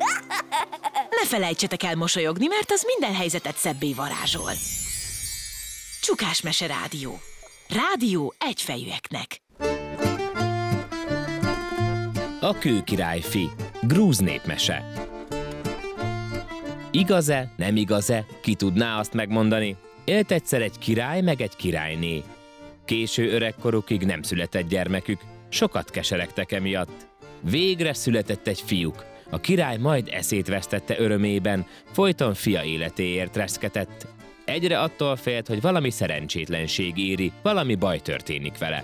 Ne felejtsetek el mosolyogni, mert az minden helyzetet szebbé varázsol. Csukásmese Rádió. Rádió egyfejűeknek. A Kőkirályfi. Grúz népmese. Igaz-e, nem igaz-e, ki tudná azt megmondani? Élt egyszer egy király meg egy királyné. Késő öregkorukig nem született gyermekük, sokat keseregtek emiatt. Végre született egy fiúk. A király majd eszét vesztette örömében, folyton fia életéért reszketett. Egyre attól félt, hogy valami szerencsétlenség éri, valami baj történik vele.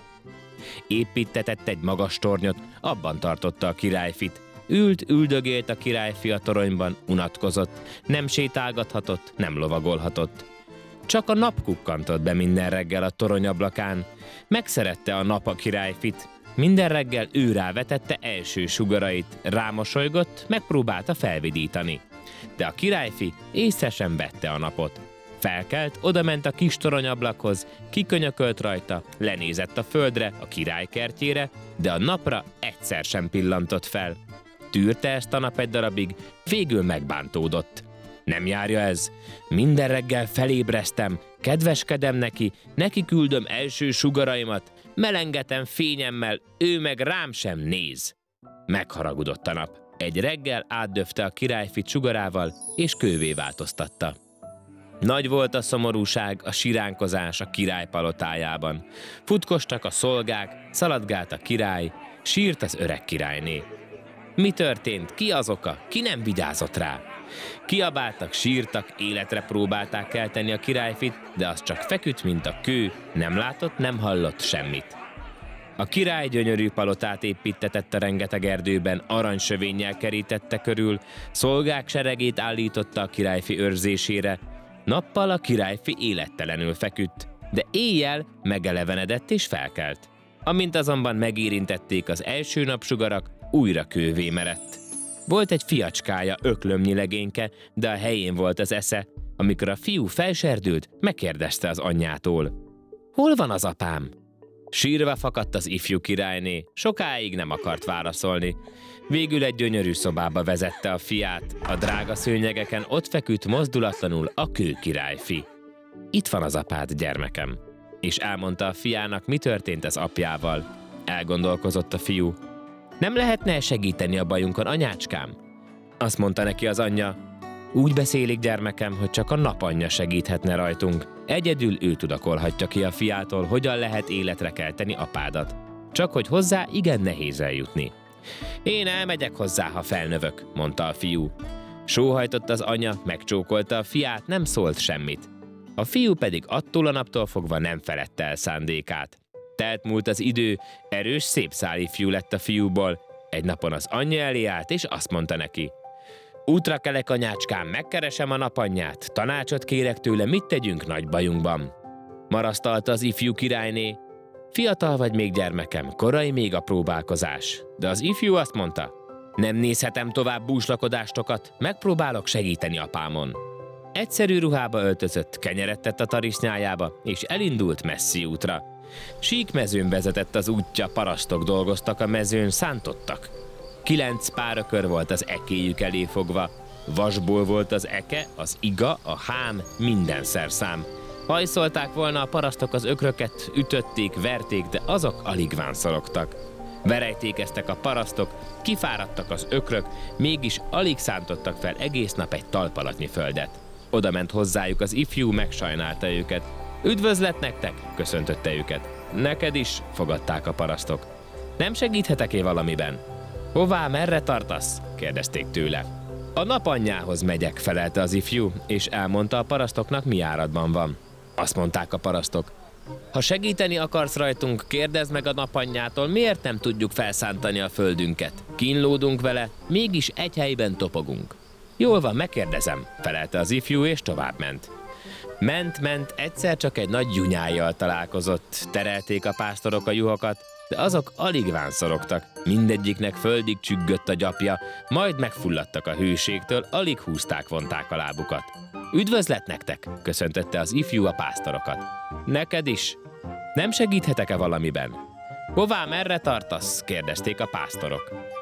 Építetett egy magas tornyot, abban tartotta a királyfit. Üldögélt a királyfi a toronyban, unatkozott, nem sétálgathatott, nem lovagolhatott. Csak a nap kukkantott be minden reggel a toronyablakán. Megszerette a nap a királyfit. Minden reggel ő rávetette első sugarait, rámosolygott, megpróbálta felvidítani. De a királyfi észre sem vette a napot. Felkelt, odament a kis toronyablakhoz, kikönyökölt rajta, lenézett a földre, a király kertjére, de a napra egyszer sem pillantott fel. Tűrte ezt a nap egy darabig, végül megbántódott. Nem járja ez. Minden reggel felébresztem, kedveskedem neki küldöm első sugaraimat, melengetem fényemmel, ő meg rám sem néz. Megharagudott a nap. Egy reggel átdöfte a királyfit sugarával, és kővé változtatta. Nagy volt a szomorúság, a siránkozás a király palotájában. Futkostak a szolgák, szaladgált a király, sírt az öreg királyné. Mi történt? Ki az oka? Ki nem vigyázott rá? Kiabáltak, sírtak, életre próbálták kelteni a királyfit, de az csak feküdt, mint a kő, nem látott, nem hallott semmit. A király gyönyörű palotát építtetett a rengeteg erdőben, aranysövénnyel kerítette körül, szolgák seregét állította a királyfi őrzésére. Nappal a királyfi élettelenül feküdt, de éjjel megelevenedett és felkelt. Amint azonban megérintették az első napsugarak, újra kővé merett. Volt egy fiacskája, öklömnyi legényke, de a helyén volt az esze. Amikor a fiú felserdült, megkérdezte az anyjától. Hol van az apám? Sírva fakadt az ifjú királyné, sokáig nem akart válaszolni. Végül egy gyönyörű szobába vezette a fiát, a drága szőnyegeken ott feküdt mozdulatlanul a kőkirályfi. Itt van az apád, gyermekem. És elmondta a fiának, mi történt az apjával. Elgondolkozott a fiú. Nem lehetne segíteni a bajunkon, anyácskám? Azt mondta neki az anyja. Úgy beszélik, gyermekem, hogy csak a napanyja segíthetne rajtunk. Egyedül ő tudakolhatja ki a fiától, hogyan lehet életre kelteni apádat. Csak hogy hozzá igen nehéz eljutni. Én elmegyek hozzá, ha felnövök, mondta a fiú. Sóhajtott az anya, megcsókolta a fiát, nem szólt semmit. A fiú pedig attól a naptól fogva nem feledte el szándékát. Telt múlt az idő, erős, szép száli fiú lett a fiúból. Egy napon az anyja elé állt, és azt mondta neki. Útra kelek, anyácskám, megkeresem a napanyját, tanácsot kérek tőle, mit tegyünk nagy bajunkban. Marasztalta az ifjú királyné. Fiatal vagy még, gyermekem, korai még a próbálkozás. De az ifjú azt mondta, nem nézhetem tovább búslakodástokat, megpróbálok segíteni apámon. Egyszerű ruhába öltözött, kenyeret tett a tarisznyájába, és elindult messzi útra. Sík mezőn vezetett az útja, parasztok dolgoztak a mezőn, szántottak. 9 pár ökör volt az ekéjük elé fogva. Vasból volt az eke, az iga, a hám, minden szerszám. Hajszolták volna a parasztok az ökröket, ütötték, verték, de azok alig vánszorogtak. Verejtékeztek a parasztok, kifáradtak az ökrök, mégis alig szántottak fel egész nap egy talpalatnyi földet. Oda ment hozzájuk az ifjú, megsajnálta őket. Üdvözlet nektek, köszöntötte őket. Neked is, fogadták a parasztok. Nem segíthetek-e valamiben? Hová, merre tartasz? Kérdezték tőle. A napanyjához megyek, felelte az ifjú, és elmondta a parasztoknak, mi járatban van. Azt mondták a parasztok. Ha segíteni akarsz rajtunk, kérdezd meg a napanyjától, miért nem tudjuk felszántani a földünket. Kínlódunk vele, mégis egy helyben topogunk. Jól van, megkérdezem, felelte az ifjú, és továbbment. Ment, egyszer csak egy nagy gyunyájjal találkozott. Terelték a pásztorok a juhokat, de azok alig vánszorogtak. Mindegyiknek földig csüggött a gyapja, majd megfulladtak a hőségtől, alig húzták, vonták a lábukat. Üdvözlet nektek, köszöntötte az ifjú a pásztorokat. Neked is. Nem segíthetek-e valamiben? Hová, merre tartasz? Kérdezték a pásztorok.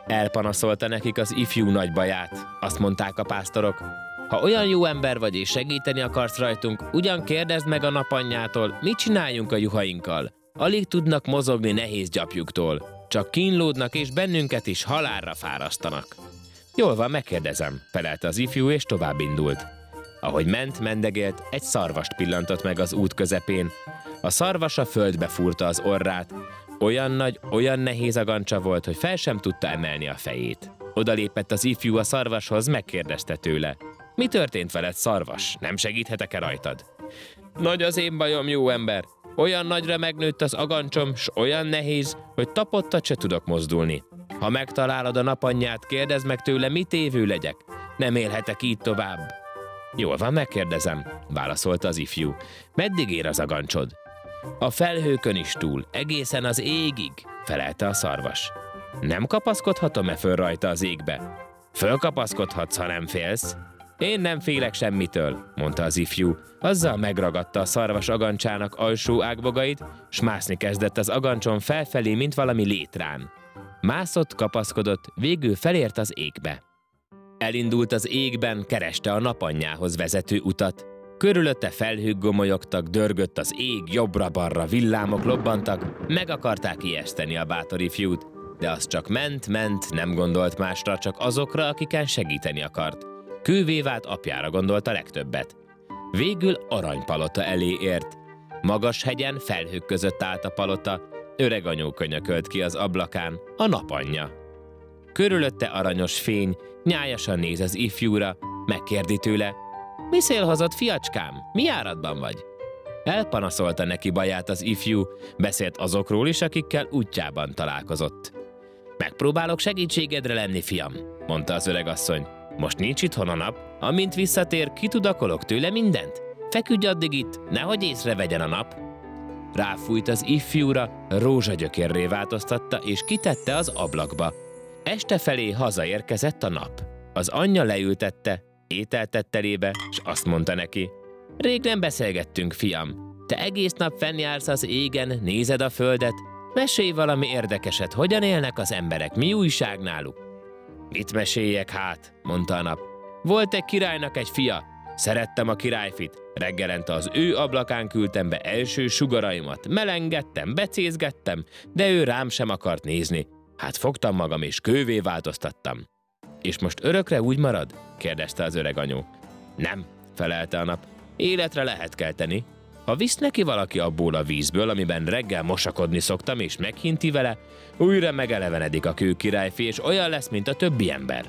Elpanaszolta nekik az ifjú nagy baját. Azt mondták a pásztorok: ha olyan jó ember vagy és segíteni akarsz rajtunk, ugyan kérdezd meg a napanyjától, mit csináljunk a juhainkkal. Alig tudnak mozogni nehéz gyapjuktól. Csak kínlódnak és bennünket is halálra fárasztanak. Jól van, megkérdezem, felelte az ifjú és tovább indult. Ahogy mendegélt, egy szarvast pillantott meg az út közepén. A szarvas a földbe fúrta az orrát. Olyan nagy, olyan nehéz agancsa volt, hogy fel sem tudta emelni a fejét. Odalépett az ifjú a szarvashoz, megkérdezte tőle: mi történt veled, szarvas? Nem segíthetek-e rajtad? Nagy az én bajom, jó ember. Olyan nagyra megnőtt az agancsom, s olyan nehéz, hogy tapottat se tudok mozdulni. Ha megtalálod a napanyját, kérdezd meg tőle, mit évő legyek. Nem élhetek így tovább. Jól van, megkérdezem, válaszolta az ifjú. Meddig ér az agancsod? A felhőkön is túl, egészen az égig, felelte a szarvas. Nem kapaszkodhatom-e föl rajta az égbe? Fölkapaszkodhatsz, ha nem félsz. Én nem félek semmitől, mondta az ifjú. Azzal megragadta a szarvas agancsának alsó ágbogait, s mászni kezdett az agancson felfelé, mint valami létrán. Mászott, kapaszkodott, végül felért az égbe. Elindult az égben, kereste a napanyjához vezető utat. Körülötte felhők gomolyogtak, dörgött az ég, jobbra-balra villámok lobbantak, meg akarták ijeszteni a bátor ifjút, de az csak ment, nem gondolt másra, csak azokra, akiken segíteni akart. Kővé vált apjára gondolta legtöbbet. Végül aranypalota elé ért. Magas hegyen, felhők között állt a palota, öreg anyó könyökölt ki az ablakán, a napanyja. Körülötte aranyos fény, nyájasan néz az ifjúra, megkérdi tőle: mi szél hozott, fiacskám? Mi járatban vagy? Elpanaszolta neki baját az ifjú, beszélt azokról is, akikkel útjában találkozott. Megpróbálok segítségedre lenni, fiam, mondta az öregasszony. Most nincs itthon a nap, amint visszatér, kitudakolok tőle mindent. Feküdj addig itt, nehogy észrevegyen a nap. Ráfújt az ifjúra, rózsagyökérré változtatta, és kitette az ablakba. Este felé hazaérkezett a nap. Az anyja leültette, ételt tett elébe, s azt mondta neki: rég nem beszélgettünk, fiam. Te egész nap fennjársz az égen, nézed a földet. Mesélj valami érdekeset, hogyan élnek az emberek, mi újság náluk? Mit meséljek hát, mondta a nap. Volt egy királynak egy fia. Szerettem a királyfit. Reggelente az ő ablakán küldtem be első sugaraimat. Melengettem, becézgettem, de ő rám sem akart nézni. Hát fogtam magam és kővé változtattam. És most örökre úgy marad? kérdezte az öreg anyu. Nem, felelte a nap. Életre lehet kelteni. Ha visz neki valaki abból a vízből, amiben reggel mosakodni szoktam, és meghinti vele, újra megelevenedik a kőkirályfi, és olyan lesz, mint a többi ember.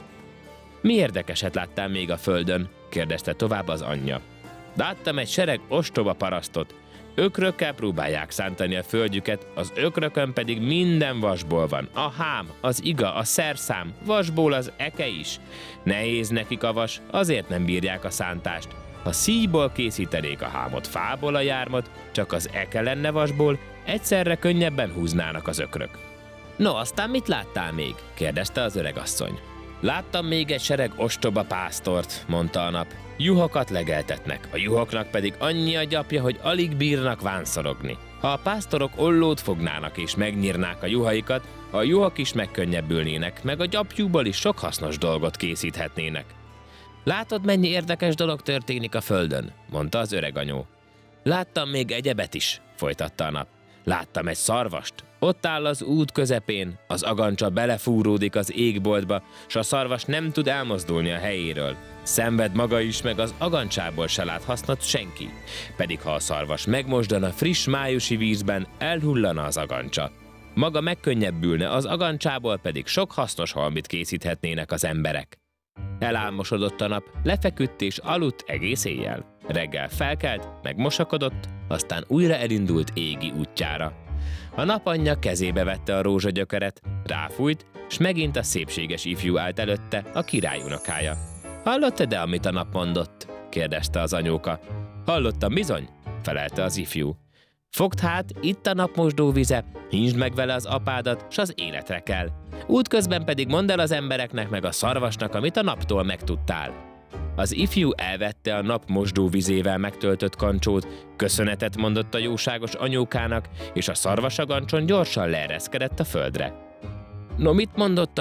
Mi érdekeset láttál még a földön? kérdezte tovább az anyja. Láttam egy sereg ostoba parasztot. Ökrökkel próbálják szántani a földjüket, az ökrökön pedig minden vasból van. A hám, az iga, a szerszám, vasból az eke is. Nehéz nekik a vas, azért nem bírják a szántást. Ha szíjból készítenék a hámot, fából a jármot, csak az eke lenne vasból, egyszerre könnyebben húznának az ökrök. No, aztán mit láttál még? kérdezte az öregasszony. Láttam még egy sereg ostoba pásztort, mondta a nap. Juhokat legeltetnek, a juhoknak pedig annyi a gyapja, hogy alig bírnak vánszorogni. Ha a pásztorok ollót fognának és megnyírnák a juhaikat, a juhok is megkönnyebbülnének, meg a gyapjúból is sok hasznos dolgot készíthetnének. Látod, mennyi érdekes dolog történik a földön, mondta az öreg anyó. Láttam még egyebet is, folytatta a nap. Láttam egy szarvast. Ott áll az út közepén, az agancsa belefúródik az égboltba, s a szarvas nem tud elmozdulni a helyéről. Szenved maga is, meg az agancsából se lát hasznot senki. Pedig ha a szarvas megmosdana friss májusi vízben, elhullana az agancsa. Maga megkönnyebbülne, az agancsából pedig sok hasznos halmit készíthetnének az emberek. Elálmosodott a nap, lefeküdt és aludt egész éjjel. Reggel felkelt, megmosakodott, aztán újra elindult égi útjára. A napanyja kezébe vette a rózsagyökeret, ráfújt, s megint a szépséges ifjú állt előtte, a király unokája. Hallottad-e, amit a nap mondott? kérdezte az anyóka. Hallottam bizony, felelte az ifjú. Fogd hát, itt a napmosdó vize, hintsd meg vele az apádat, s az életre kell. Útközben pedig mondd el az embereknek meg a szarvasnak, amit a naptól megtudtál. Az ifjú elvette a nap mosdó vizével megtöltött kancsót, köszönetet mondott a jóságos anyókának, és a szarvasagancson gyorsan leereszkedett a földre. No, mit mondott a nap?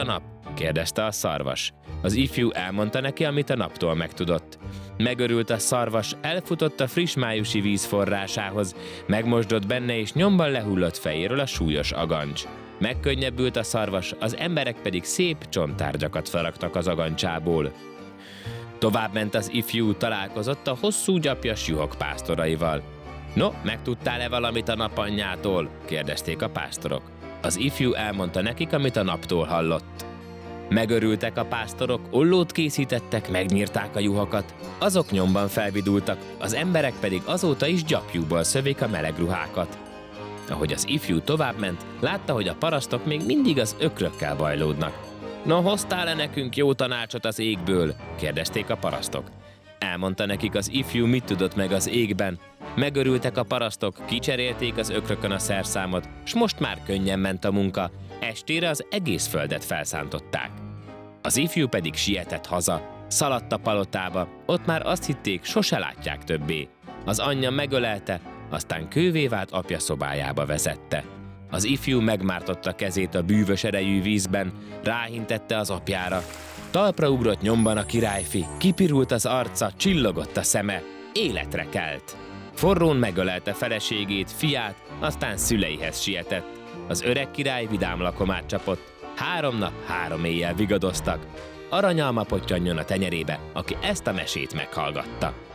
kérdezte a szarvas. Az ifjú elmondta neki, amit a naptól megtudott. Megörült a szarvas, elfutott a friss májusi víz forrásához, megmosdott benne és nyomban lehullott fejéről a súlyos agancs. Megkönnyebbült a szarvas, az emberek pedig szép csonttárgyakat faragtak az agancsából. Tovább ment az ifjú, találkozott a hosszú gyapjas juhok pásztoraival. No, megtudtál-e valamit a napanyjától? kérdezték a pásztorok. Az ifjú elmondta nekik, amit a naptól hallott. Megörültek a pásztorok, ollót készítettek, megnyírták a juhokat. Azok nyomban felvidultak, az emberek pedig azóta is gyapjúból szövik a meleg ruhákat. Ahogy az ifjú továbbment, látta, hogy a parasztok még mindig az ökrökkel bajlódnak. No, hoztál-e nekünk jó tanácsot az égből? kérdezték a parasztok. Elmondta nekik az ifjú, mit tudott meg az égben. Megörültek a parasztok, kicserélték az ökrökön a szerszámot, s most már könnyen ment a munka, estére az egész földet felszántották. Az ifjú pedig sietett haza, szaladt a palotába, ott már azt hitték, sose látják többé. Az anyja megölelte, aztán kővé vált apja szobájába vezette. Az ifjú megmártotta kezét a bűvös erejű vízben, ráhintette az apjára. Talpra ugrott nyomban a királyfi, kipirult az arca, csillogott a szeme, életre kelt. Forrón megölelte feleségét, fiát, aztán szüleihez sietett. Az öreg király vidám lakomát csapott. 3 nap, 3 éjjel vigadoztak. Aranyalma pottyanjon a tenyerébe, aki ezt a mesét meghallgatta.